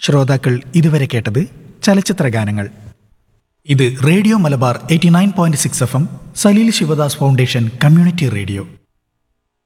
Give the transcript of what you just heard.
ശ്രോതാക്കൾ ഇതുവരെ കേട്ടത് ചലച്ചിത്ര ഗാനങ്ങൾ. ഇത് radio Malabar 89.6 FM, Saleel Sivadas foundation community radio.